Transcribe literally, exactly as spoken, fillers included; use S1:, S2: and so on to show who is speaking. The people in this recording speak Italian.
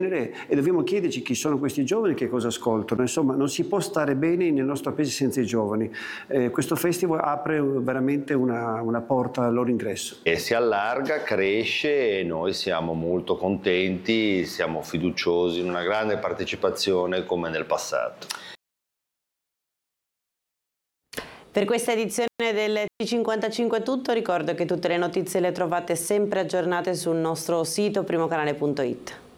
S1: e dobbiamo chiederci chi sono questi giovani, che cosa ascoltano. Insomma, non si può stare bene nel nostro paese senza i giovani. Eh, questo festival apre veramente una, una porta al loro ingresso.
S2: E si allarga, cresce e noi siamo molto contenti, siamo fiduciosi in una grande partecipazione come nel passato.
S3: Per questa edizione del T cinquantacinque è tutto, ricordo che tutte le notizie le trovate sempre aggiornate sul nostro sito primocanale punto it.